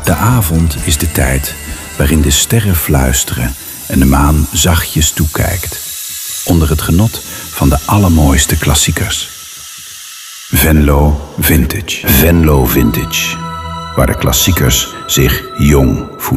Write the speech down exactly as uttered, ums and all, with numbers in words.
De avond is de tijd waarin de sterren fluisteren en de maan zachtjes toekijkt, onder het genot van de allermooiste klassiekers. Venlo Vintage. Venlo Vintage, waar de klassiekers zich jong voelen.